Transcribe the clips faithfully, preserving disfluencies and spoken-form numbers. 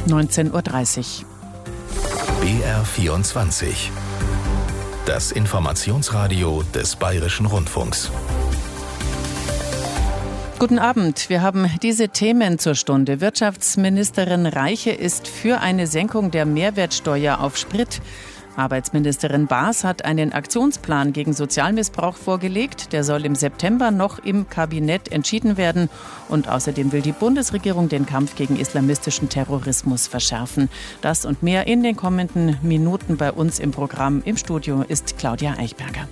neunzehn Uhr dreißig. B R vierundzwanzig. Das Informationsradio des Bayerischen Rundfunks. Guten Abend. Wir haben diese Themen zur Stunde. Wirtschaftsministerin Reiche ist für eine Senkung der Mehrwertsteuer auf Sprit. Arbeitsministerin Baas hat einen Aktionsplan gegen Sozialmissbrauch vorgelegt. Der soll im September noch im Kabinett entschieden werden. Und außerdem will die Bundesregierung den Kampf gegen islamistischen Terrorismus verschärfen. Das und mehr in den kommenden Minuten bei uns im Programm. Im Studio ist Claudia Eichberger.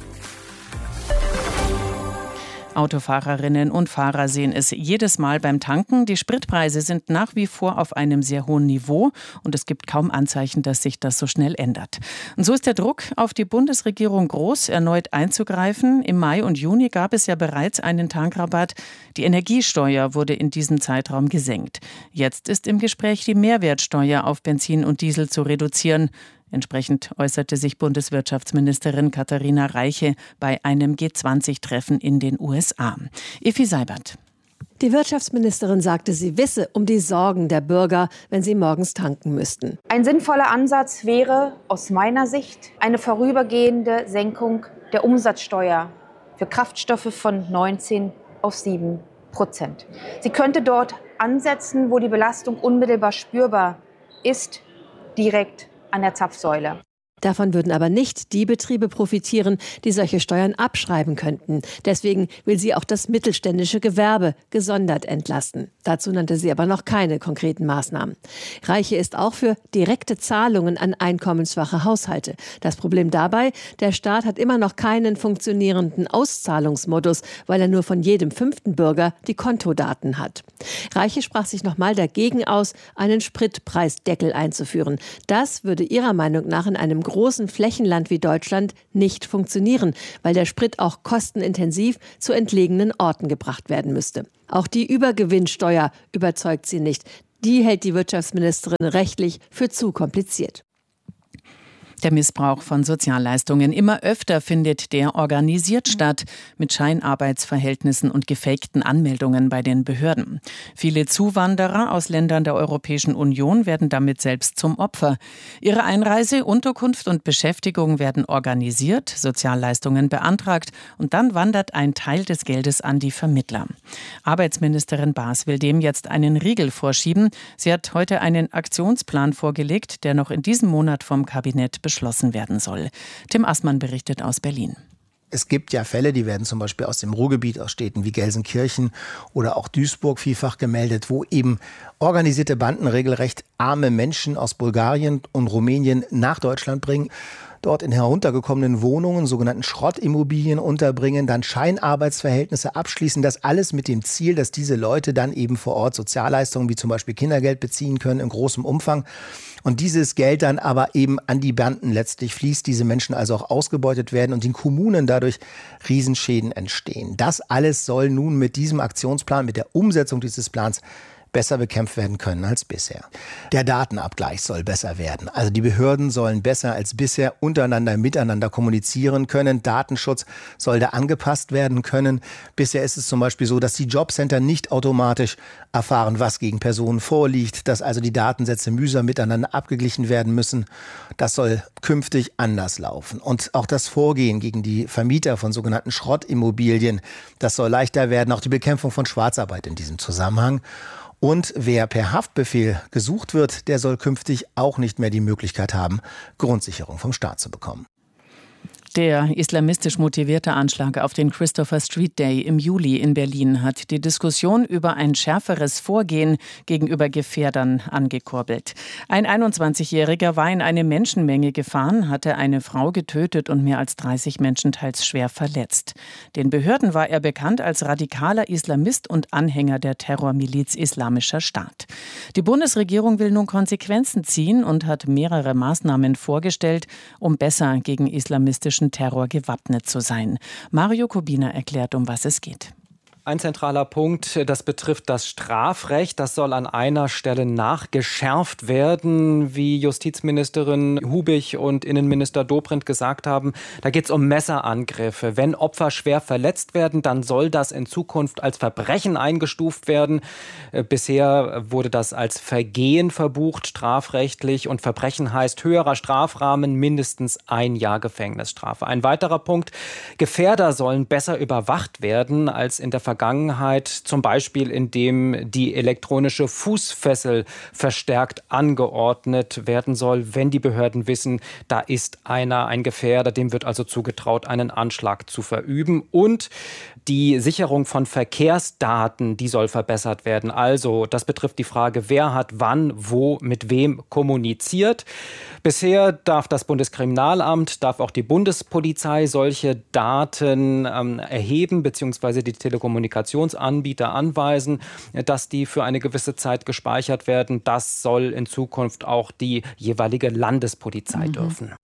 Autofahrerinnen und Fahrer sehen es jedes Mal beim Tanken. Die Spritpreise sind nach wie vor auf einem sehr hohen Niveau und es gibt kaum Anzeichen, dass sich das so schnell ändert. Und so ist der Druck auf die Bundesregierung groß, erneut einzugreifen. Im Mai und Juni gab es ja bereits einen Tankrabatt. Die Energiesteuer wurde in diesem Zeitraum gesenkt. Jetzt ist im Gespräch, die Mehrwertsteuer auf Benzin und Diesel zu reduzieren. Entsprechend äußerte sich Bundeswirtschaftsministerin Katharina Reiche bei einem G zwanzig Treffen in den U S A. Effi Seibert. Die Wirtschaftsministerin sagte, sie wisse um die Sorgen der Bürger, wenn sie morgens tanken müssten. Ein sinnvoller Ansatz wäre aus meiner Sicht eine vorübergehende Senkung der Umsatzsteuer für Kraftstoffe von neunzehn auf sieben Prozent. Sie könnte dort ansetzen, wo die Belastung unmittelbar spürbar ist, direkt an der Zapfsäule. Davon würden aber nicht die Betriebe profitieren, die solche Steuern abschreiben könnten. Deswegen will sie auch das mittelständische Gewerbe gesondert entlasten. Dazu nannte sie aber noch keine konkreten Maßnahmen. Reiche ist auch für direkte Zahlungen an einkommensschwache Haushalte. Das Problem dabei, der Staat hat immer noch keinen funktionierenden Auszahlungsmodus, weil er nur von jedem fünften Bürger die Kontodaten hat. Reiche sprach sich nochmal dagegen aus, einen Spritpreisdeckel einzuführen. Das würde ihrer Meinung nach in einem großen Flächenland wie Deutschland nicht funktionieren, weil der Sprit auch kostenintensiv zu entlegenen Orten gebracht werden müsste. Auch die Übergewinnsteuer überzeugt sie nicht. Die hält die Wirtschaftsministerin rechtlich für zu kompliziert. Der Missbrauch von Sozialleistungen. Immer öfter findet der organisiert statt, mit Scheinarbeitsverhältnissen und gefakten Anmeldungen bei den Behörden. Viele Zuwanderer aus Ländern der Europäischen Union werden damit selbst zum Opfer. Ihre Einreise, Unterkunft und Beschäftigung werden organisiert, Sozialleistungen beantragt und dann wandert ein Teil des Geldes an die Vermittler. Arbeitsministerin Baas will dem jetzt einen Riegel vorschieben. Sie hat heute einen Aktionsplan vorgelegt, der noch in diesem Monat vom Kabinett beschlossen beschlossen werden soll. Tim Assmann berichtet aus Berlin. Es gibt ja Fälle, die werden zum Beispiel aus dem Ruhrgebiet, aus Städten wie Gelsenkirchen oder auch Duisburg vielfach gemeldet, wo eben organisierte Banden regelrecht arme Menschen aus Bulgarien und Rumänien nach Deutschland bringen, dort in heruntergekommenen Wohnungen, sogenannten Schrottimmobilien unterbringen, dann Scheinarbeitsverhältnisse abschließen. Das alles mit dem Ziel, dass diese Leute dann eben vor Ort Sozialleistungen wie zum Beispiel Kindergeld beziehen können in großem Umfang. Und dieses Geld dann aber eben an die Banden letztlich fließt, diese Menschen also auch ausgebeutet werden und den Kommunen dadurch Riesenschäden entstehen. Das alles soll nun mit diesem Aktionsplan, mit der Umsetzung dieses Plans besser bekämpft werden können als bisher. Der Datenabgleich soll besser werden. Also die Behörden sollen besser als bisher untereinander, miteinander kommunizieren können. Datenschutz soll da angepasst werden können. Bisher ist es zum Beispiel so, dass die Jobcenter nicht automatisch erfahren, was gegen Personen vorliegt, dass also die Datensätze mühsam miteinander abgeglichen werden müssen. Das soll künftig anders laufen. Und auch das Vorgehen gegen die Vermieter von sogenannten Schrottimmobilien, das soll leichter werden. Auch die Bekämpfung von Schwarzarbeit in diesem Zusammenhang. Und wer per Haftbefehl gesucht wird, der soll künftig auch nicht mehr die Möglichkeit haben, Grundsicherung vom Staat zu bekommen. Der islamistisch motivierte Anschlag auf den Christopher Street Day im Juli in Berlin hat die Diskussion über ein schärferes Vorgehen gegenüber Gefährdern angekurbelt. Ein einundzwanzigjähriger war in eine Menschenmenge gefahren, hatte eine Frau getötet und mehr als dreißig Menschen teils schwer verletzt. Den Behörden war er bekannt als radikaler Islamist und Anhänger der Terrormiliz Islamischer Staat. Die Bundesregierung will nun Konsequenzen ziehen und hat mehrere Maßnahmen vorgestellt, um besser gegen islamistischen Terror gewappnet zu sein. Mario Kubina erklärt, um was es geht. Ein zentraler Punkt, das betrifft das Strafrecht. Das soll an einer Stelle nachgeschärft werden, wie Justizministerin Hubig und Innenminister Dobrindt gesagt haben. Da geht es um Messerangriffe. Wenn Opfer schwer verletzt werden, dann soll das in Zukunft als Verbrechen eingestuft werden. Bisher wurde das als Vergehen verbucht, strafrechtlich. Und Verbrechen heißt höherer Strafrahmen, mindestens ein Jahr Gefängnisstrafe. Ein weiterer Punkt, Gefährder sollen besser überwacht werden als in der Vergangenheit, zum Beispiel indem die elektronische Fußfessel verstärkt angeordnet werden soll, wenn die Behörden wissen, da ist einer, ein Gefährder, dem wird also zugetraut, einen Anschlag zu verüben. Und die Sicherung von Verkehrsdaten, die soll verbessert werden. Also, das betrifft die Frage, wer hat wann, wo, mit wem kommuniziert. Bisher darf das Bundeskriminalamt, darf auch die Bundespolizei solche Daten ähm, erheben, beziehungsweise die Telekommunikationsanbieter anweisen, dass die für eine gewisse Zeit gespeichert werden. Das soll in Zukunft auch die jeweilige Landespolizei mhm. dürfen.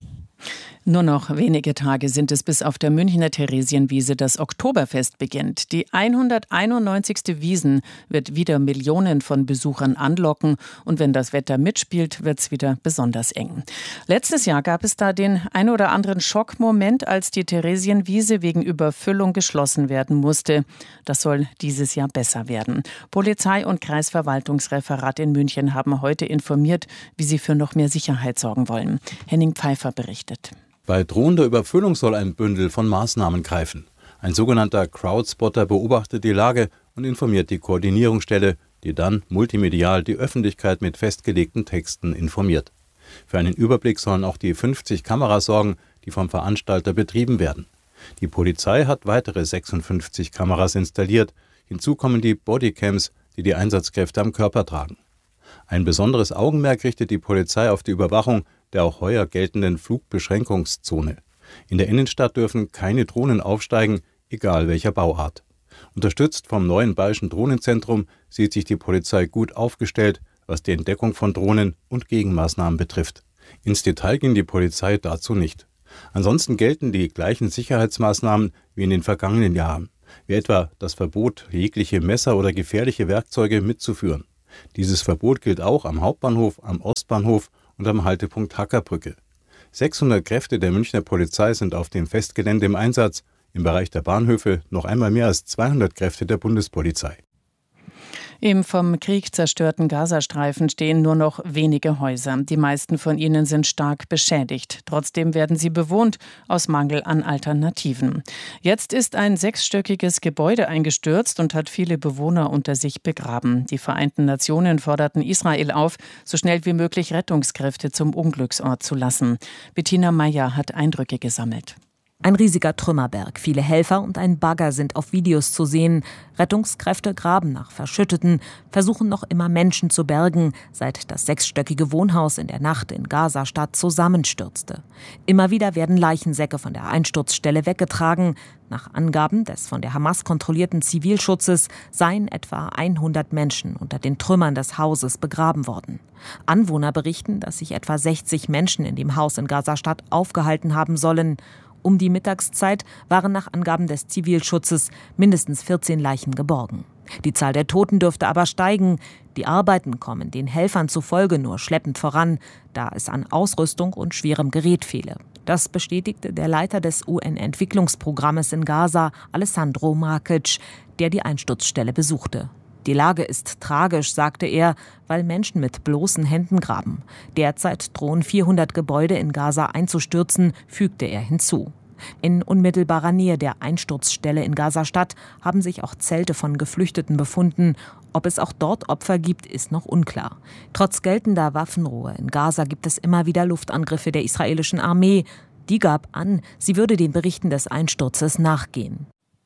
Nur noch wenige Tage sind es, bis auf der Münchner Theresienwiese das Oktoberfest beginnt. Die hunderteinundneunzigste Wiesn wird wieder Millionen von Besuchern anlocken. Und wenn das Wetter mitspielt, wird es wieder besonders eng. Letztes Jahr gab es da den ein oder anderen Schockmoment, als die Theresienwiese wegen Überfüllung geschlossen werden musste. Das soll dieses Jahr besser werden. Polizei und Kreisverwaltungsreferat in München haben heute informiert, wie sie für noch mehr Sicherheit sorgen wollen. Henning Pfeiffer berichtet. Bei drohender Überfüllung soll ein Bündel von Maßnahmen greifen. Ein sogenannter Crowdspotter beobachtet die Lage und informiert die Koordinierungsstelle, die dann multimedial die Öffentlichkeit mit festgelegten Texten informiert. Für einen Überblick sollen auch die fünfzig Kameras sorgen, die vom Veranstalter betrieben werden. Die Polizei hat weitere sechsundfünfzig Kameras installiert. Hinzu kommen die Bodycams, die die Einsatzkräfte am Körper tragen. Ein besonderes Augenmerk richtet die Polizei auf die Überwachung der auch heuer geltenden Flugbeschränkungszone. In der Innenstadt dürfen keine Drohnen aufsteigen, egal welcher Bauart. Unterstützt vom neuen Bayerischen Drohnenzentrum sieht sich die Polizei gut aufgestellt, was die Entdeckung von Drohnen und Gegenmaßnahmen betrifft. Ins Detail ging die Polizei dazu nicht. Ansonsten gelten die gleichen Sicherheitsmaßnahmen wie in den vergangenen Jahren, wie etwa das Verbot, jegliche Messer oder gefährliche Werkzeuge mitzuführen. Dieses Verbot gilt auch am Hauptbahnhof, am Ostbahnhof und am Haltepunkt Hackerbrücke. sechshundert Kräfte der Münchner Polizei sind auf dem Festgelände im Einsatz, im Bereich der Bahnhöfe noch einmal mehr als zweihundert Kräfte der Bundespolizei. Im vom Krieg zerstörten Gazastreifen stehen nur noch wenige Häuser. Die meisten von ihnen sind stark beschädigt. Trotzdem werden sie bewohnt, aus Mangel an Alternativen. Jetzt ist ein sechsstöckiges Gebäude eingestürzt und hat viele Bewohner unter sich begraben. Die Vereinten Nationen forderten Israel auf, so schnell wie möglich Rettungskräfte zum Unglücksort zu lassen. Bettina Meyer hat Eindrücke gesammelt. Ein riesiger Trümmerberg, viele Helfer und ein Bagger sind auf Videos zu sehen. Rettungskräfte graben nach Verschütteten, versuchen noch immer Menschen zu bergen, seit das sechsstöckige Wohnhaus in der Nacht in Gaza-Stadt zusammenstürzte. Immer wieder werden Leichensäcke von der Einsturzstelle weggetragen. Nach Angaben des von der Hamas kontrollierten Zivilschutzes seien etwa hundert Menschen unter den Trümmern des Hauses begraben worden. Anwohner berichten, dass sich etwa sechzig Menschen in dem Haus in Gaza-Stadt aufgehalten haben sollen. Um die Mittagszeit waren nach Angaben des Zivilschutzes mindestens vierzehn Leichen geborgen. Die Zahl der Toten dürfte aber steigen. Die Arbeiten kommen den Helfern zufolge nur schleppend voran, da es an Ausrüstung und schwerem Gerät fehle. Das bestätigte der Leiter des U N-Entwicklungsprogrammes in Gaza, Alessandro Markic, der die Einsturzstelle besuchte. Die Lage ist tragisch, sagte er, weil Menschen mit bloßen Händen graben. Derzeit drohen vierhundert Gebäude in Gaza einzustürzen, fügte er hinzu. In unmittelbarer Nähe der Einsturzstelle in Gaza-Stadt haben sich auch Zelte von Geflüchteten befunden. Ob es auch dort Opfer gibt, ist noch unklar. Trotz geltender Waffenruhe in Gaza gibt es immer wieder Luftangriffe der israelischen Armee. Die gab an, sie würde den Berichten des Einsturzes nachgehen.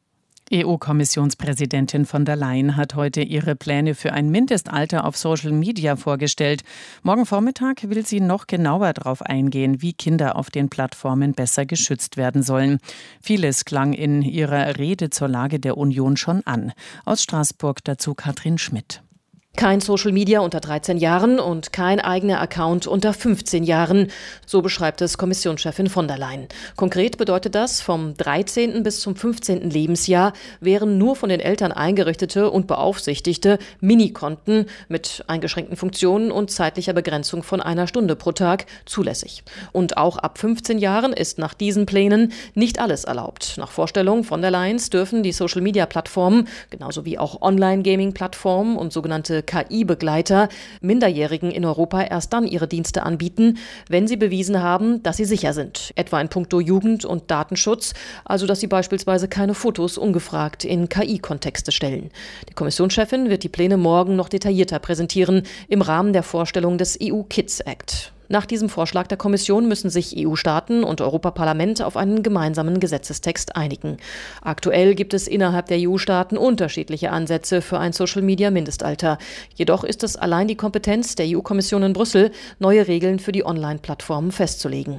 E U-Kommissionspräsidentin von der Leyen hat heute ihre Pläne für ein Mindestalter auf Social Media vorgestellt. Morgen Vormittag will sie noch genauer darauf eingehen, wie Kinder auf den Plattformen besser geschützt werden sollen. Vieles klang in ihrer Rede zur Lage der Union schon an. Aus Straßburg dazu Katrin Schmidt. Kein Social Media unter dreizehn Jahren und kein eigener Account unter fünfzehn Jahren. So beschreibt es Kommissionschefin von der Leyen. Konkret bedeutet das, vom dreizehnten bis zum fünfzehnten Lebensjahr wären nur von den Eltern eingerichtete und beaufsichtigte Minikonten mit eingeschränkten Funktionen und zeitlicher Begrenzung von einer Stunde pro Tag zulässig. Und auch ab fünfzehn Jahren ist nach diesen Plänen nicht alles erlaubt. Nach Vorstellung von der Leyen dürfen die Social-Media-Plattformen, genauso wie auch Online-Gaming-Plattformen und sogenannte K I-Begleiter Minderjährigen in Europa erst dann ihre Dienste anbieten, wenn sie bewiesen haben, dass sie sicher sind, etwa in puncto Jugend- und Datenschutz, also dass sie beispielsweise keine Fotos ungefragt in K I-Kontexte stellen. Die Kommissionschefin wird die Pläne morgen noch detaillierter präsentieren im Rahmen der Vorstellung des E U Kids Act. Nach diesem Vorschlag der Kommission müssen sich E U-Staaten und Europaparlament auf einen gemeinsamen Gesetzestext einigen. Aktuell gibt es innerhalb der E U-Staaten unterschiedliche Ansätze für ein Social-Media-Mindestalter. Jedoch ist es allein die Kompetenz der E U-Kommission in Brüssel, neue Regeln für die Online-Plattformen festzulegen.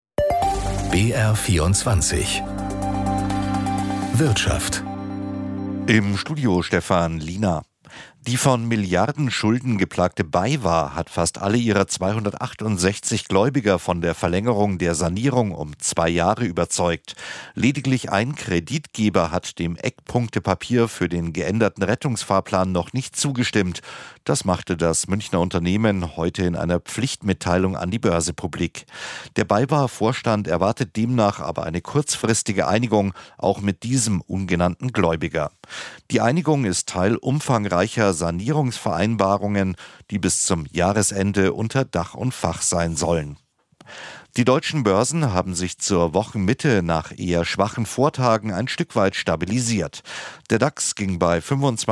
B R vierundzwanzig Wirtschaft. Im Studio Stefan Liener. Die von Milliarden Schulden geplagte BayWa hat fast alle ihrer zweihundertachtundsechzig Gläubiger von der Verlängerung der Sanierung um zwei Jahre überzeugt. Lediglich ein Kreditgeber hat dem Eckpunktepapier für den geänderten Rettungsfahrplan noch nicht zugestimmt. Das machte das Münchner Unternehmen heute in einer Pflichtmitteilung an die Börse publik. Der BayWa-Vorstand erwartet demnach aber eine kurzfristige Einigung, auch mit diesem ungenannten Gläubiger. Die Einigung ist Teil umfangreicher Sanierungsvereinbarungen, die bis zum Jahresende unter Dach und Fach sein sollen. Die deutschen Börsen haben sich zur Wochenmitte nach eher schwachen Vortagen ein Stück weit stabilisiert. Der DAX ging bei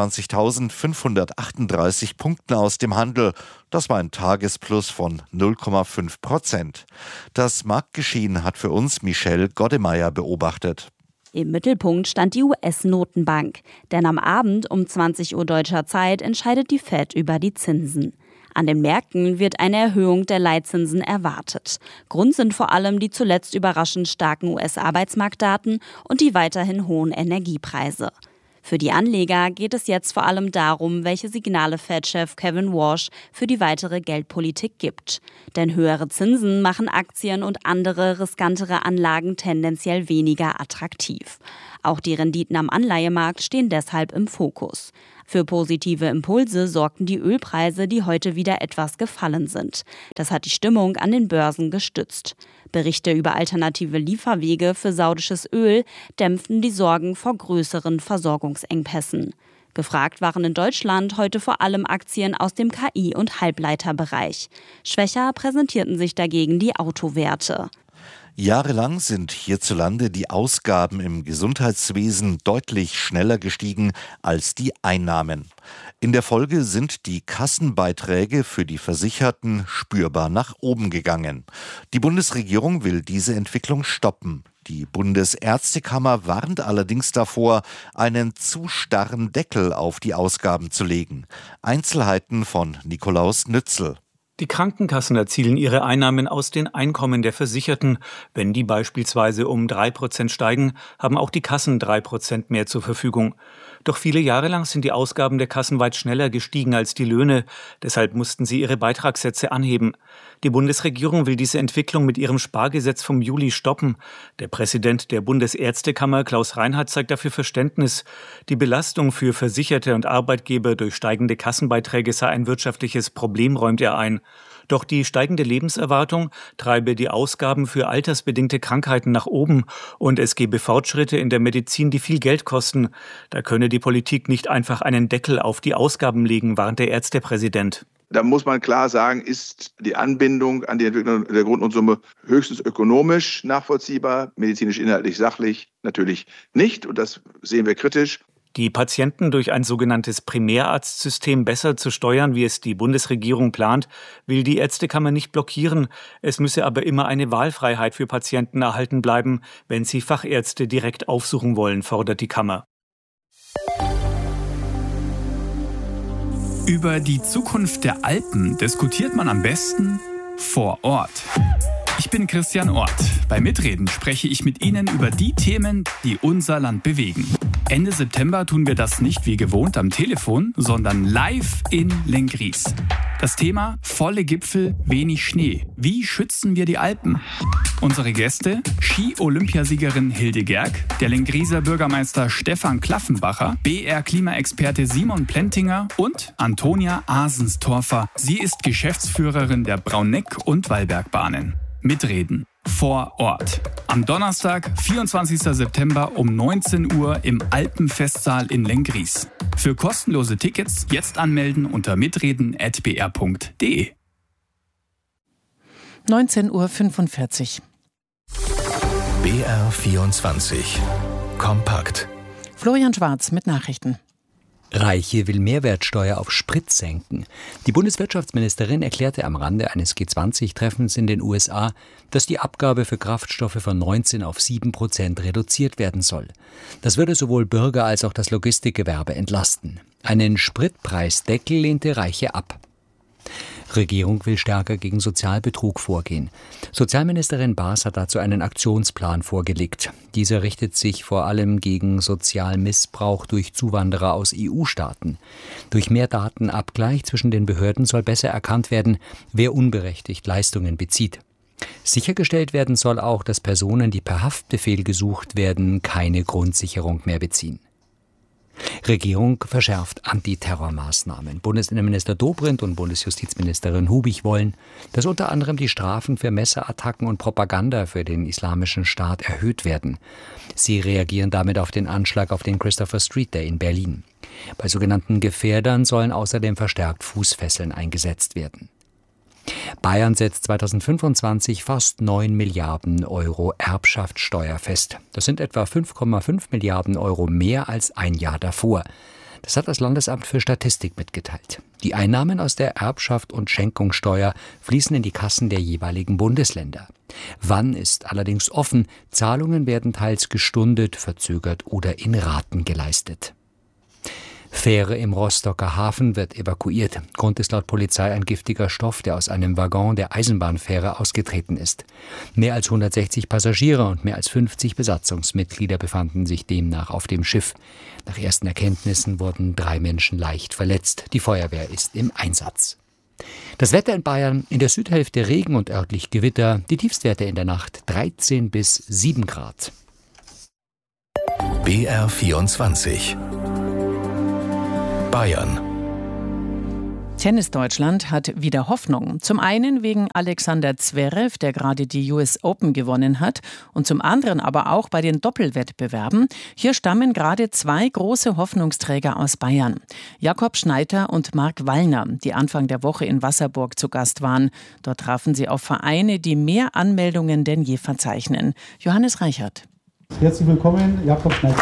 fünfundzwanzigtausendfünfhundertachtunddreißig Punkten aus dem Handel. Das war ein Tagesplus von null Komma fünf Prozent. Das Marktgeschehen hat für uns Michelle Goddemeyer beobachtet. Im Mittelpunkt stand die U S-Notenbank, denn am Abend um zwanzig Uhr deutscher Zeit entscheidet die Fed über die Zinsen. An den Märkten wird eine Erhöhung der Leitzinsen erwartet. Grund sind vor allem die zuletzt überraschend starken U S-Arbeitsmarktdaten und die weiterhin hohen Energiepreise. Für die Anleger geht es jetzt vor allem darum, welche Signale Fed-Chef Kevin Warsh für die weitere Geldpolitik gibt. Denn höhere Zinsen machen Aktien und andere riskantere Anlagen tendenziell weniger attraktiv. Auch die Renditen am Anleihemarkt stehen deshalb im Fokus. Für positive Impulse sorgten die Ölpreise, die heute wieder etwas gefallen sind. Das hat die Stimmung an den Börsen gestützt. Berichte über alternative Lieferwege für saudisches Öl dämpften die Sorgen vor größeren Versorgungsengpässen. Gefragt waren in Deutschland heute vor allem Aktien aus dem K I- und Halbleiterbereich. Schwächer präsentierten sich dagegen die Autowerte. Jahrelang sind hierzulande die Ausgaben im Gesundheitswesen deutlich schneller gestiegen als die Einnahmen. In der Folge sind die Kassenbeiträge für die Versicherten spürbar nach oben gegangen. Die Bundesregierung will diese Entwicklung stoppen. Die Bundesärztekammer warnt allerdings davor, einen zu starren Deckel auf die Ausgaben zu legen. Einzelheiten von Nikolaus Nützel. Die Krankenkassen erzielen ihre Einnahmen aus den Einkommen der Versicherten. Wenn die beispielsweise um drei Prozent steigen, haben auch die Kassen drei Prozent mehr zur Verfügung. Doch viele Jahre lang sind die Ausgaben der Kassen weit schneller gestiegen als die Löhne. Deshalb mussten sie ihre Beitragssätze anheben. Die Bundesregierung will diese Entwicklung mit ihrem Spargesetz vom Juli stoppen. Der Präsident der Bundesärztekammer, Klaus Reinhardt, zeigt dafür Verständnis. Die Belastung für Versicherte und Arbeitgeber durch steigende Kassenbeiträge sei ein wirtschaftliches Problem, räumt er ein. Doch die steigende Lebenserwartung treibe die Ausgaben für altersbedingte Krankheiten nach oben und es gebe Fortschritte in der Medizin, die viel Geld kosten. Da könne die Politik nicht einfach einen Deckel auf die Ausgaben legen, warnt der Ärztepräsident. Da muss man klar sagen, ist die Anbindung an die Entwicklung der Grundlohnsumme höchstens ökonomisch nachvollziehbar, medizinisch, inhaltlich, sachlich natürlich nicht. Und das sehen wir kritisch. Die Patienten durch ein sogenanntes Primärarztsystem besser zu steuern, wie es die Bundesregierung plant, will die Ärztekammer nicht blockieren. Es müsse aber immer eine Wahlfreiheit für Patienten erhalten bleiben, wenn sie Fachärzte direkt aufsuchen wollen, fordert die Kammer. Über die Zukunft der Alpen diskutiert man am besten vor Ort. Ich bin Christian Ort. Bei Mitreden spreche ich mit Ihnen über die Themen, die unser Land bewegen. Ende September tun wir das nicht wie gewohnt am Telefon, sondern live in Lenggries. Das Thema: volle Gipfel, wenig Schnee. Wie schützen wir die Alpen? Unsere Gäste: Ski-Olympiasiegerin Hilde Gerg, der Lengrieser Bürgermeister Stefan Klaffenbacher, B R-Klimaexperte Simon Plentinger und Antonia Asenstorfer. Sie ist Geschäftsführerin der Brauneck- und Wallbergbahnen. Mitreden vor Ort. Am Donnerstag, vierundzwanzigsten September um neunzehn Uhr im Alpenfestsaal in Lenggries. Für kostenlose Tickets jetzt anmelden unter mitreden at b r punkt d e. neunzehn Uhr fünfundvierzig. B R vierundzwanzig. Kompakt. Florian Schwarz mit Nachrichten. Reiche will Mehrwertsteuer auf Sprit senken. Die Bundeswirtschaftsministerin erklärte am Rande eines G zwanzig Treffens in den U S A, dass die Abgabe für Kraftstoffe von neunzehn auf sieben Prozent reduziert werden soll. Das würde sowohl Bürger als auch das Logistikgewerbe entlasten. Einen Spritpreisdeckel lehnte Reiche ab. Regierung will stärker gegen Sozialbetrug vorgehen. Sozialministerin Baas hat dazu einen Aktionsplan vorgelegt. Dieser richtet sich vor allem gegen Sozialmissbrauch durch Zuwanderer aus E U-Staaten. Durch mehr Datenabgleich zwischen den Behörden soll besser erkannt werden, wer unberechtigt Leistungen bezieht. Sichergestellt werden soll auch, dass Personen, die per Haftbefehl gesucht werden, keine Grundsicherung mehr beziehen. Regierung verschärft Antiterrormaßnahmen. Bundesinnenminister Dobrindt und Bundesjustizministerin Hubig wollen, dass unter anderem die Strafen für Messerattacken und Propaganda für den Islamischen Staat erhöht werden. Sie reagieren damit auf den Anschlag auf den Christopher Street Day in Berlin. Bei sogenannten Gefährdern sollen außerdem verstärkt Fußfesseln eingesetzt werden. Bayern setzt zweitausendfünfundzwanzig fast neun Milliarden Euro Erbschaftssteuer fest. Das sind etwa fünf Komma fünf Milliarden Euro mehr als ein Jahr davor. Das hat das Landesamt für Statistik mitgeteilt. Die Einnahmen aus der Erbschaft- und Schenkungssteuer fließen in die Kassen der jeweiligen Bundesländer. Wann ist allerdings offen. Zahlungen werden teils gestundet, verzögert oder in Raten geleistet. Fähre im Rostocker Hafen wird evakuiert. Grund ist laut Polizei ein giftiger Stoff, der aus einem Waggon der Eisenbahnfähre ausgetreten ist. Mehr als hundertsechzig Passagiere und mehr als fünfzig Besatzungsmitglieder befanden sich demnach auf dem Schiff. Nach ersten Erkenntnissen wurden drei Menschen leicht verletzt. Die Feuerwehr ist im Einsatz. Das Wetter in Bayern: in der Südhälfte Regen und örtlich Gewitter. Die Tiefstwerte in der Nacht dreizehn bis sieben Grad. B R vierundzwanzig. Bayern. Tennis Deutschland hat wieder Hoffnung. Zum einen wegen Alexander Zverev, der gerade die U S Open gewonnen hat, und zum anderen aber auch bei den Doppelwettbewerben. Hier stammen gerade zwei große Hoffnungsträger aus Bayern: Jakob Schneider und Marc Wallner, die Anfang der Woche in Wasserburg zu Gast waren. Dort trafen sie auf Vereine, die mehr Anmeldungen denn je verzeichnen. Johannes Reichert. Herzlich willkommen, Jakob Schneider.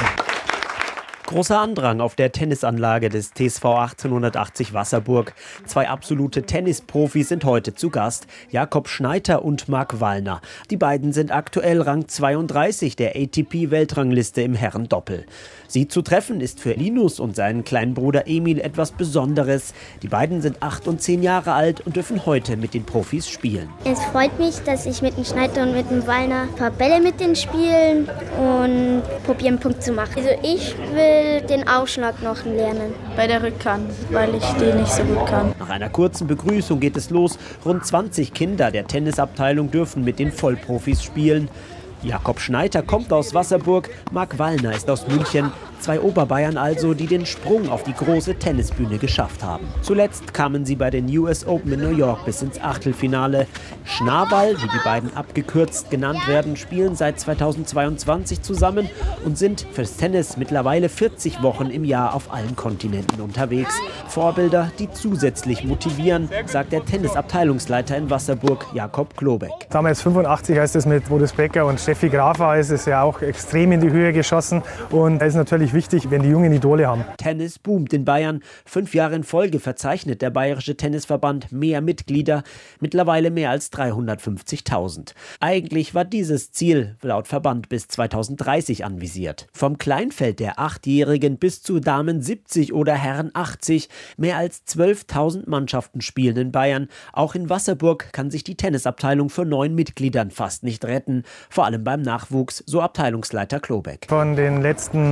Großer Andrang auf der Tennisanlage des T S V achtzehnhundertachtzig Wasserburg. Zwei absolute Tennisprofis sind heute zu Gast: Jakob Schneider und Marc Wallner. Die beiden sind aktuell Rang zweiunddreißig der A T P-Weltrangliste im Herrendoppel. Sie zu treffen ist für Linus und seinen kleinen Bruder Emil etwas Besonderes. Die beiden sind acht und zehn Jahre alt und dürfen heute mit den Profis spielen. Es freut mich, dass ich mit dem Schneider und mit dem Wallner ein paar Bälle mit denen spielen und probieren, einen Punkt zu machen. Also ich will den Aufschlag noch lernen bei der Rückhand, weil ich den nicht so gut kann. Nach einer kurzen Begrüßung geht es los. Rund zwanzig Kinder der Tennisabteilung dürfen mit den Vollprofis spielen. Jakob Schneider kommt aus Wasserburg, Marc Wallner ist aus München. Zwei Oberbayern also, die den Sprung auf die große Tennisbühne geschafft haben. Zuletzt kamen sie bei den U S Open in New York bis ins Achtelfinale. Schnabel, wie die beiden abgekürzt genannt werden, spielen seit zweitausendzweiundzwanzig zusammen und sind fürs Tennis mittlerweile vierzig Wochen im Jahr auf allen Kontinenten unterwegs. Vorbilder, die zusätzlich motivieren, sagt der Tennisabteilungsleiter in Wasserburg, Jakob Klobeck. Damals fünfundachtzig heißt es mit Boris Becker und Steffi Grafer, ist es ja auch extrem in die Höhe geschossen und es ist natürlich wichtig, wenn die jungen Idole haben. Tennis boomt in Bayern. Fünf Jahre in Folge verzeichnet der Bayerische Tennisverband mehr Mitglieder, mittlerweile mehr als dreihundertfünfzigtausend. Eigentlich war dieses Ziel laut Verband bis zweitausenddreißig anvisiert. Vom Kleinfeld der Achtjährigen bis zu Damen siebzig oder Herren achtzig. Mehr als zwölftausend Mannschaften spielen in Bayern. Auch in Wasserburg kann sich die Tennisabteilung für neun Mitgliedern fast nicht retten. Vor allem beim Nachwuchs, so Abteilungsleiter Klobeck. Von den letzten zehn bis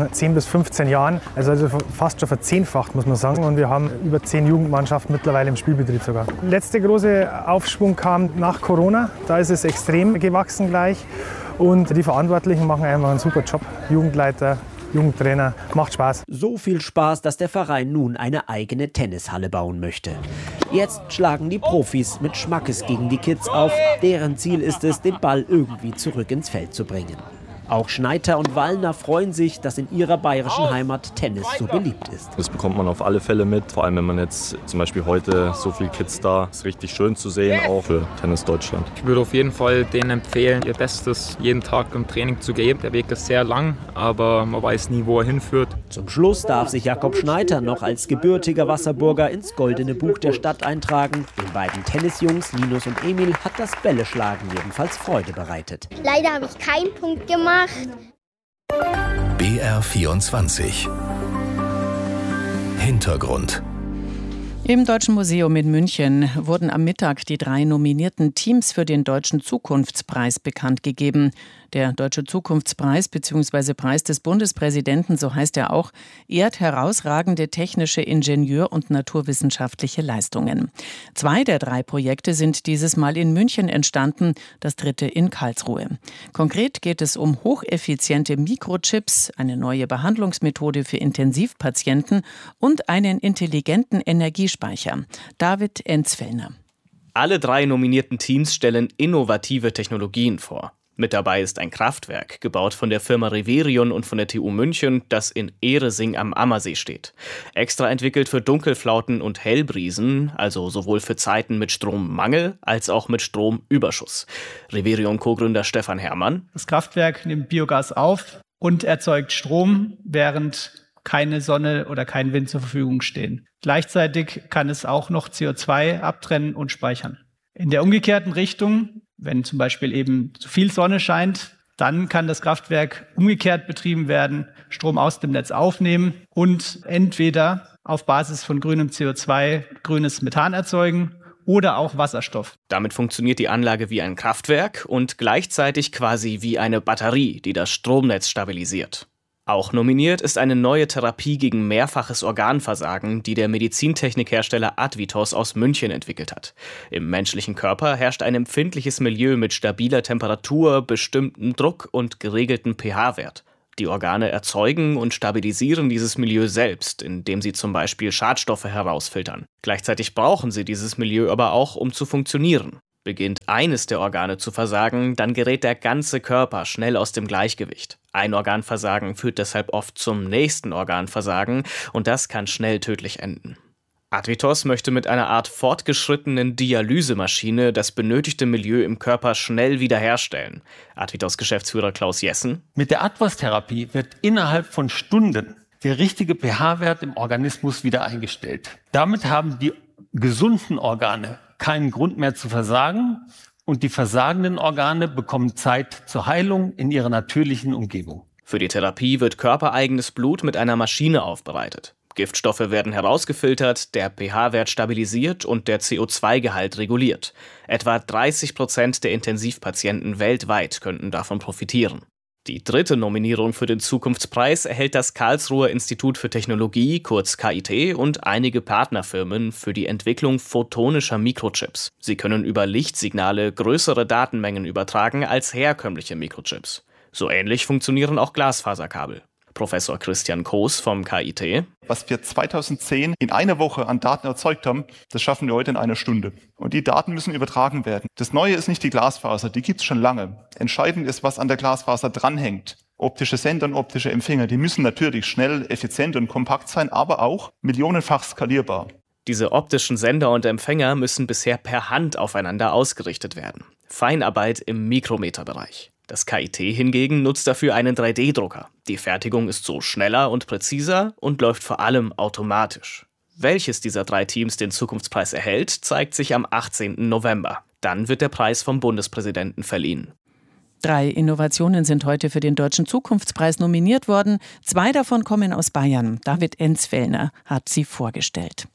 bis fünfzehn Jahren. Also, also fast schon verzehnfacht, muss man sagen. Und wir haben über zehn Jugendmannschaften mittlerweile im Spielbetrieb sogar. Der letzte große Aufschwung kam nach Corona. Da ist es extrem gewachsen gleich. Und die Verantwortlichen machen einfach einen super Job. Jugendleiter, Jugendtrainer, macht Spaß. So viel Spaß, dass der Verein nun eine eigene Tennishalle bauen möchte. Jetzt schlagen die Profis mit Schmackes gegen die Kids auf. Deren Ziel ist es, den Ball irgendwie zurück ins Feld zu bringen. Auch Schneiter und Wallner freuen sich, dass in ihrer bayerischen Heimat Tennis so beliebt ist. Das bekommt man auf alle Fälle mit. Vor allem, wenn man jetzt zum Beispiel heute so viele Kids da ist, richtig schön zu sehen, auch für Tennis Deutschland. Ich würde auf jeden Fall denen empfehlen, ihr Bestes jeden Tag im Training zu geben. Der Weg ist sehr lang, aber man weiß nie, wo er hinführt. Zum Schluss darf sich Jakob Schneiter noch als gebürtiger Wasserburger ins Goldene Buch der Stadt eintragen. Den beiden Tennisjungs, Linus und Emil, hat das Bälleschlagen jedenfalls Freude bereitet. Leider habe ich keinen Punkt gemacht. B R vierundzwanzig. Hintergrund. Im Deutschen Museum in München wurden am Mittag die drei nominierten Teams für den Deutschen Zukunftspreis bekannt gegeben. Der Deutsche Zukunftspreis bzw. Preis des Bundespräsidenten, so heißt er auch, ehrt herausragende technische Ingenieur- und naturwissenschaftliche Leistungen. Zwei der drei Projekte sind dieses Mal in München entstanden, das dritte in Karlsruhe. Konkret geht es um hocheffiziente Mikrochips, eine neue Behandlungsmethode für Intensivpatienten und einen intelligenten Energiespeicher. David Enzfellner. Alle drei nominierten Teams stellen innovative Technologien vor. Mit dabei ist ein Kraftwerk, gebaut von der Firma Reverion und von der T U München, das in Ehresing am Ammersee steht. Extra entwickelt für Dunkelflauten und Hellbriesen, also sowohl für Zeiten mit Strommangel als auch mit Stromüberschuss. Reverion-Co-Gründer Stefan Herrmann. Das Kraftwerk nimmt Biogas auf und erzeugt Strom, während keine Sonne oder kein Wind zur Verfügung stehen. Gleichzeitig kann es auch noch C O zwei abtrennen und speichern. In der umgekehrten Richtung, wenn zum Beispiel eben zu viel Sonne scheint, dann kann das Kraftwerk umgekehrt betrieben werden, Strom aus dem Netz aufnehmen und entweder auf Basis von grünem C O zwei grünes Methan erzeugen oder auch Wasserstoff. Damit funktioniert die Anlage wie ein Kraftwerk und gleichzeitig quasi wie eine Batterie, die das Stromnetz stabilisiert. Auch nominiert ist eine neue Therapie gegen mehrfaches Organversagen, die der Medizintechnikhersteller Advitos aus München entwickelt hat. Im menschlichen Körper herrscht ein empfindliches Milieu mit stabiler Temperatur, bestimmtem Druck und geregeltem pH-Wert. Die Organe erzeugen und stabilisieren dieses Milieu selbst, indem sie zum Beispiel Schadstoffe herausfiltern. Gleichzeitig brauchen sie dieses Milieu aber auch, um zu funktionieren. Beginnt eines der Organe zu versagen, dann gerät der ganze Körper schnell aus dem Gleichgewicht. Ein Organversagen führt deshalb oft zum nächsten Organversagen und das kann schnell tödlich enden. Advitos möchte mit einer Art fortgeschrittenen Dialysemaschine das benötigte Milieu im Körper schnell wiederherstellen. Advitos Geschäftsführer Klaus Jessen. Mit der Advos-Therapie wird innerhalb von Stunden der richtige pH-Wert im Organismus wieder eingestellt. Damit haben die gesunden Organe keinen Grund mehr zu versagen und die versagenden Organe bekommen Zeit zur Heilung in ihrer natürlichen Umgebung. Für die Therapie wird körpereigenes Blut mit einer Maschine aufbereitet. Giftstoffe werden herausgefiltert, der pH-Wert stabilisiert und der C O zwei Gehalt reguliert. Etwa dreißig Prozent der Intensivpatienten weltweit könnten davon profitieren. Die dritte Nominierung für den Zukunftspreis erhält das Karlsruher Institut für Technologie, kurz K I T, und einige Partnerfirmen für die Entwicklung photonischer Mikrochips. Sie können über Lichtsignale größere Datenmengen übertragen als herkömmliche Mikrochips. So ähnlich funktionieren auch Glasfaserkabel. Professor Christian Koos vom K I T. Was wir zweitausendzehn in einer Woche an Daten erzeugt haben, das schaffen wir heute in einer Stunde. Und die Daten müssen übertragen werden. Das Neue ist nicht die Glasfaser, die gibt's schon lange. Entscheidend ist, was an der Glasfaser dranhängt. Optische Sender und optische Empfänger, die müssen natürlich schnell, effizient und kompakt sein, aber auch millionenfach skalierbar. Diese optischen Sender und Empfänger müssen bisher per Hand aufeinander ausgerichtet werden. Feinarbeit im Mikrometerbereich. Das K I T hingegen nutzt dafür einen drei D Drucker. Die Fertigung ist so schneller und präziser und läuft vor allem automatisch. Welches dieser drei Teams den Zukunftspreis erhält, zeigt sich am achtzehnten November. Dann wird der Preis vom Bundespräsidenten verliehen. Drei Innovationen sind heute für den Deutschen Zukunftspreis nominiert worden. Zwei davon kommen aus Bayern. David Enzfellner hat sie vorgestellt.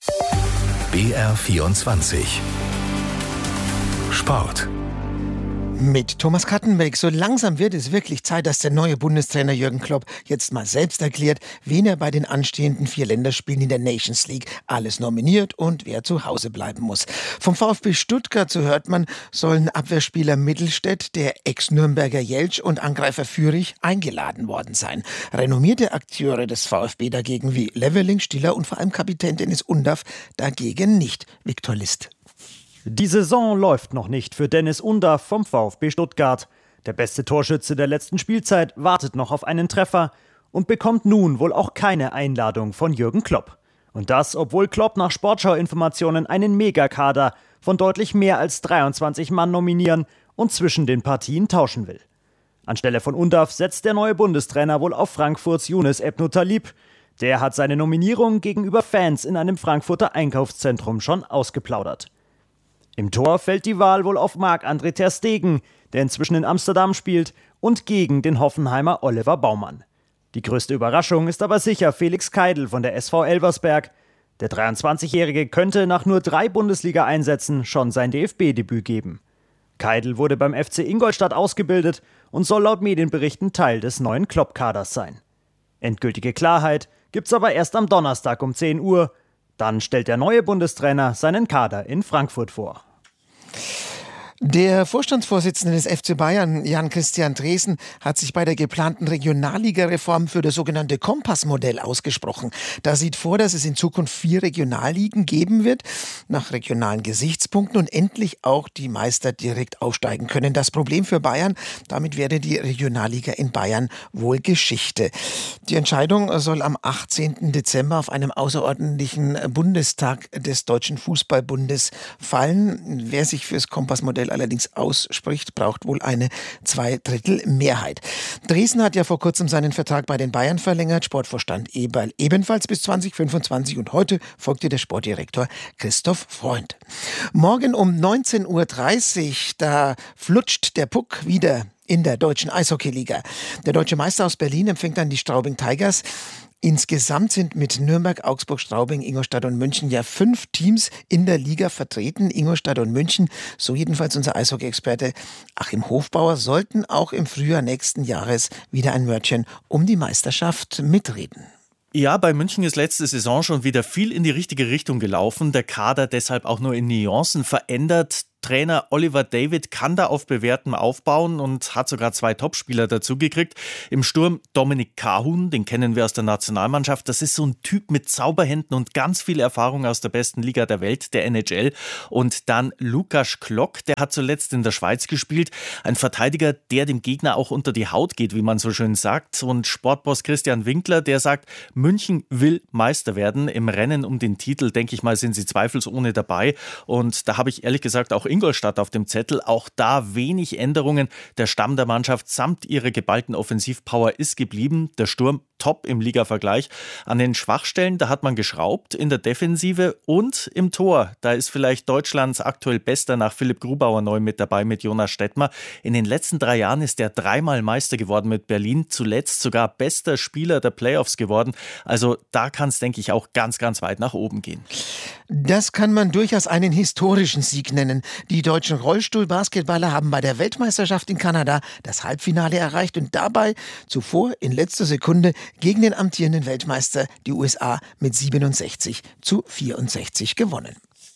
B R vierundzwanzig. Sport. Mit Thomas Kattenberg. So langsam wird es wirklich Zeit, dass der neue Bundestrainer Jürgen Klopp jetzt mal selbst erklärt, wen er bei den anstehenden vier Länderspielen in der Nations League alles nominiert und wer zu Hause bleiben muss. Vom VfB Stuttgart, so hört man, sollen Abwehrspieler Mittelstädt, der Ex-Nürnberger Jeltsch und Angreifer Führig eingeladen worden sein. Renommierte Akteure des VfB dagegen wie Leveling, Stiller und vor allem Kapitän Dennis Undaff dagegen nicht. Viktor List. Die Saison läuft noch nicht für Dennis Undaff vom VfB Stuttgart. Der beste Torschütze der letzten Spielzeit wartet noch auf einen Treffer und bekommt nun wohl auch keine Einladung von Jürgen Klopp. Und das, obwohl Klopp nach Sportschau-Informationen einen Megakader von deutlich mehr als dreiundzwanzig Mann nominieren und zwischen den Partien tauschen will. Anstelle von Undaff setzt der neue Bundestrainer wohl auf Frankfurts Younes Ebnou Talib. Der hat seine Nominierung gegenüber Fans in einem Frankfurter Einkaufszentrum schon ausgeplaudert. Im Tor fällt die Wahl wohl auf Marc-André ter Stegen, der inzwischen in Amsterdam spielt, und gegen den Hoffenheimer Oliver Baumann. Die größte Überraschung ist aber sicher Felix Keidl von der S V Elversberg. Der dreiundzwanzigjährige könnte nach nur drei Bundesliga-Einsätzen schon sein D F B-Debüt geben. Keidl wurde beim F C Ingolstadt ausgebildet und soll laut Medienberichten Teil des neuen Klopp-Kaders sein. Endgültige Klarheit gibt's aber erst am Donnerstag um zehn Uhr. Dann stellt der neue Bundestrainer seinen Kader in Frankfurt vor. Der Vorstandsvorsitzende des F C Bayern, Jan-Christian Dreesen, hat sich bei der geplanten Regionalliga-Reform für das sogenannte Kompass-Modell ausgesprochen. Da sieht vor, dass es in Zukunft vier Regionalligen geben wird, nach regionalen Gesichtspunkten und endlich auch die Meister direkt aufsteigen können. Das Problem für Bayern, damit wäre die Regionalliga in Bayern wohl Geschichte. Die Entscheidung soll am achtzehnten Dezember auf einem außerordentlichen Bundestag des Deutschen Fußballbundes fallen. Wer sich fürs Kompass-Modell allerdings ausspricht, braucht wohl eine Zweidrittel-Mehrheit. Dresden hat ja vor kurzem seinen Vertrag bei den Bayern verlängert, Sportvorstand Eberl ebenfalls bis zwanzig fünfundzwanzig und heute folgte der Sportdirektor Christoph Freund. Morgen um neunzehn Uhr dreißig, da flutscht der Puck wieder in der deutschen Eishockeyliga. Der deutsche Meister aus Berlin empfängt dann die Straubing Tigers. Insgesamt sind mit Nürnberg, Augsburg, Straubing, Ingolstadt und München ja fünf Teams in der Liga vertreten. Ingolstadt und München, so jedenfalls unser Eishockey-Experte Achim Hofbauer, sollten auch im Frühjahr nächsten Jahres wieder ein Wörtchen um die Meisterschaft mitreden. Ja, bei München ist letzte Saison schon wieder viel in die richtige Richtung gelaufen. Der Kader deshalb auch nur in Nuancen verändert. Trainer Oliver David kann da auf Bewährtem aufbauen und hat sogar zwei Topspieler dazugekriegt. Im Sturm Dominik Kahun, den kennen wir aus der Nationalmannschaft. Das ist so ein Typ mit Zauberhänden und ganz viel Erfahrung aus der besten Liga der Welt, der N H L. Und dann Lukas Klock, der hat zuletzt in der Schweiz gespielt. Ein Verteidiger, der dem Gegner auch unter die Haut geht, wie man so schön sagt. Und Sportboss Christian Winkler, der sagt, München will Meister werden. Im Rennen um den Titel, denke ich mal, sind sie zweifelsohne dabei. Und da habe ich ehrlich gesagt auch Ingolstadt auf dem Zettel. Auch da wenig Änderungen. Der Stamm der Mannschaft samt ihrer geballten Offensivpower ist geblieben. Der Sturm top im Ligavergleich. An den Schwachstellen, da hat man geschraubt, in der Defensive und im Tor. Da ist vielleicht Deutschlands aktuell Bester nach Philipp Grubauer neu mit dabei, mit Jonas Stettmer. In den letzten drei Jahren ist er dreimal Meister geworden mit Berlin, zuletzt sogar bester Spieler der Playoffs geworden. Also da kann es, denke ich, auch ganz, ganz weit nach oben gehen. Das kann man durchaus einen historischen Sieg nennen. Die deutschen Rollstuhlbasketballer haben bei der Weltmeisterschaft in Kanada das Halbfinale erreicht und dabei zuvor in letzter Sekunde gegen den amtierenden Weltmeister, die U S A, mit siebenundsechzig zu vierundsechzig gewonnen.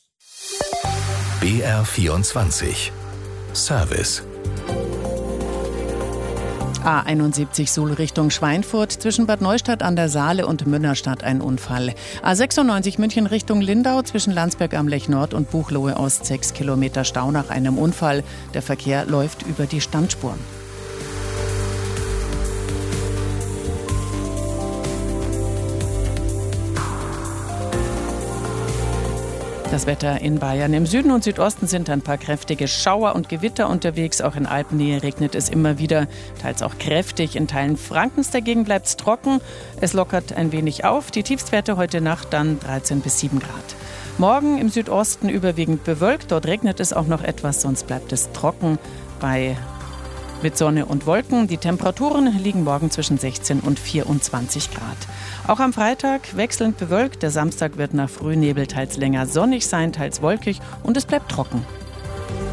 B R vierundzwanzig Service. A einundsiebzig Suhl Richtung Schweinfurt, zwischen Bad Neustadt an der Saale und Münnerstadt ein Unfall. A sechsundneunzig München Richtung Lindau, zwischen Landsberg am Lech Nord und Buchloe Ost sechs Kilometer Stau nach einem Unfall. Der Verkehr läuft über die Standspuren. Das Wetter in Bayern. Im Süden und Südosten sind ein paar kräftige Schauer und Gewitter unterwegs. Auch in Alpennähe regnet es immer wieder, teils auch kräftig. In Teilen Frankens dagegen bleibt es trocken. Es lockert ein wenig auf. Die Tiefstwerte heute Nacht dann dreizehn bis sieben Grad. Morgen im Südosten überwiegend bewölkt. Dort regnet es auch noch etwas, sonst bleibt es trocken bei mit Sonne und Wolken. Die Temperaturen liegen morgen zwischen sechzehn und vierundzwanzig Grad. Auch am Freitag wechselnd bewölkt. Der Samstag wird nach Frühnebel teils länger sonnig sein, teils wolkig und es bleibt trocken.